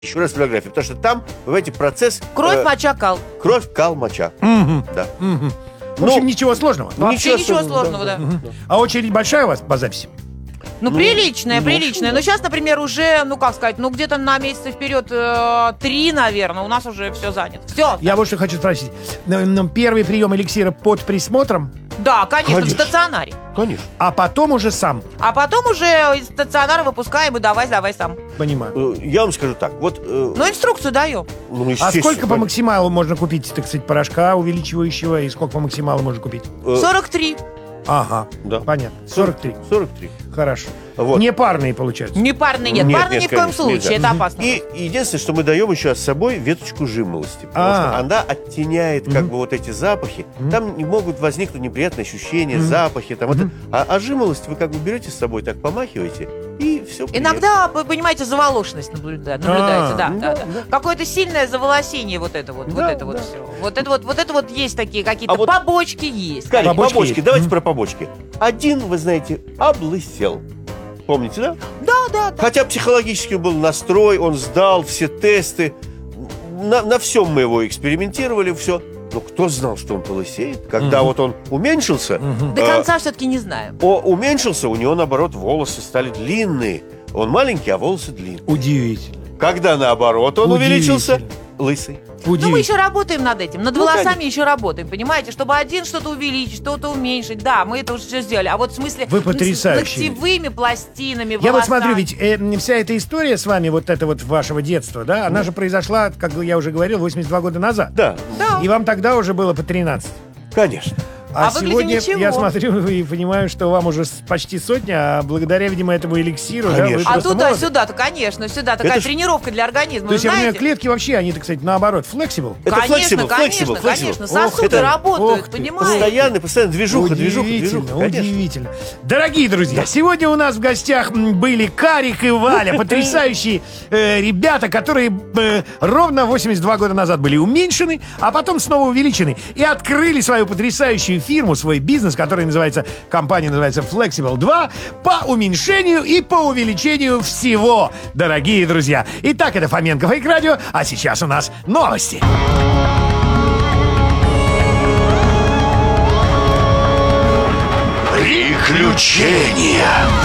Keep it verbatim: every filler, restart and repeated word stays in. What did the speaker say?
Еще раз флюорография, потому что там, понимаете, процесс... Кровь, э, моча, кал. Кровь, кал, моча. Мгм. Да. Мгм. В общем, Ну, ничего сложного. Вообще ничего сложного, да. Мгм. А очередь большая у вас по записи? Ну, Ну, приличная, ну, приличная. Но сейчас, например, уже, ну, как сказать, ну, где-то на месяцы вперед э, три, наверное, у нас уже все занято. Все. Я вот что хочу спросить. М, м, Первый прием эликсира под присмотром, Да, конечно, Конечно. в стационаре. Конечно. а потом уже сам. А потом уже из стационара выпускаем и давай, давай сам. Понимаю. Э, Я вам скажу так, вот... э, Ну, инструкцию даем. ну, А естественно, сколько по конечно. максималу можно купить, так сказать, порошка увеличивающего, и сколько по максималу можно купить? Э, сорок три. Ага, Да. понятно. сорок три. сорок три. Хорошо. Вот. Не парные, получается. Не парный нет. Нет, Парный нет, ни в коем конечно, случае. нельзя. Это опасно. И единственное, что мы даем еще с собой веточку жимолости. Потому А. что она оттеняет как Мгм. бы вот эти запахи. Мгм. Там не могут возникнуть неприятные ощущения, Мгм. запахи. Там, вот Мгм. это. а, а жимолость вы как бы берете с собой, так помахиваете, и все. Иногда, вы понимаете, заволошенность наблюда- наблюдается. А, да, ну да, да, да. да. Какое-то сильное заволосение вот это вот. Вот Да, это вот да. все. Вот это вот, вот это вот есть такие какие-то А вот- побочки есть. Скажите, Побочки побочки, есть. давайте Мгм. про побочки. Один, вы знаете, облысел. Помните, да? Да, да, да. Хотя психологически был настрой, он сдал все тесты. На, на всем мы его экспериментировали, все. Но кто знал, что он полысеет? Когда Мгм. вот он уменьшился, Мгм. До э, конца все-таки не знаем. о, уменьшился, у него, наоборот, волосы стали длинные. Он маленький, а волосы длинные. Удивительно. Когда, наоборот, он увеличился, Удивительно. лысый. Ну, мы Удивительно. еще работаем над этим. Над Ну, волосами конечно. еще работаем, понимаете? Чтобы один что-то увеличить, что-то уменьшить. Да, мы это уже все сделали. А вот в смысле Вы с потрясающие. ногтевыми пластинами, Я вот волосами. смотрю, ведь э, вся эта история с вами, вот это вот вашего детства, да, она же произошла, как я уже говорил, восемьдесят два года назад. Да, Да. И вам тогда уже было по тринадцать. конечно. А, А выглядим сегодня ничего. я смотрю и понимаю, что вам уже с- почти сотня, а благодаря, видимо, этому эликсиру, да, вы Конечно. А просто молоды. туда-сюда-то, конечно, сюда такая Это ж- тренировка для организма. То есть, вы я понимаю, знаете? клетки вообще, они, так сказать, наоборот, flexible. Это Конечно, flexible, конечно, flexible, конечно. flexible. Сосуды это- работают, ох ты, понимаете? Постоянно, постоянно движуха, движуха, Удивительно, движуха, конечно. удивительно. Дорогие друзья, сегодня у нас в гостях м, были Карик и Валя, потрясающие э, ребята, которые э, ровно восемьдесят два года назад были уменьшены, а потом снова увеличены и открыли свою потрясающую фирму, свой бизнес, который называется, компания называется Flexible два, по уменьшению и по увеличению всего, дорогие друзья. Итак, это Фоменко Фейк Радио, а сейчас у нас новости. Приключения.